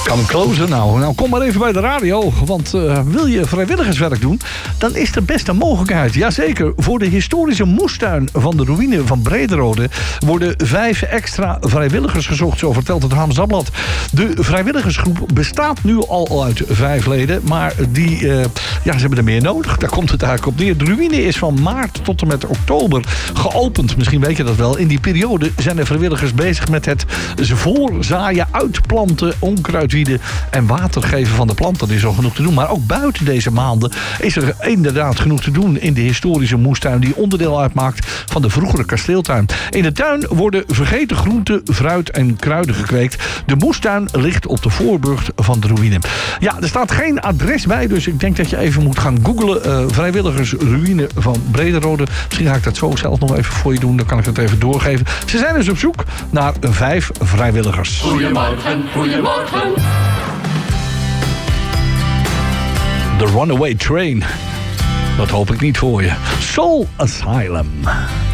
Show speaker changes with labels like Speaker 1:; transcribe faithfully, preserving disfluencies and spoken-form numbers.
Speaker 1: Kan hem closen nou. Nou, kom maar even bij de radio. Want uh, wil je vrijwilligerswerk doen, dan is er best een mogelijkheid. Jazeker, voor de historische moestuin van de ruïne van Brederode worden vijf extra vrijwilligers gezocht, zo vertelt het Haams Dagblad. De vrijwilligersgroep bestaat nu al uit vijf leden, maar die, uh, ja, ze hebben er meer nodig. Daar komt het eigenlijk op neer. De ruïne is van maart tot en met oktober geopend. Misschien weet je dat wel. In die periode zijn er vrijwilligers bezig met het voorzaaien, uitplanten, onkruidwieden en water geven van de plant. Dat is al genoeg te doen. Maar ook buiten deze maanden is er inderdaad genoeg te doen in de historische moestuin die onderdeel uitmaakt van de vroegere kasteeltuin. In de tuin worden vergeten groenten, fruit en kruiden gekweekt. De moestuin ligt op de voorburcht van de ruïne. Ja, er staat geen adres bij, dus ik denk dat je even moet gaan googlen. Uh, vrijwilligersruïne van Brederode. Misschien ga ik dat zo zelf nog even voor je doen. Dan kan ik het even doorgeven. Ze zijn dus op zoek naar vijf vrijwilligers.
Speaker 2: Goedemorgen, goedemorgen.
Speaker 1: The Runaway Train. Dat hoop ik niet voor je. Soul Asylum.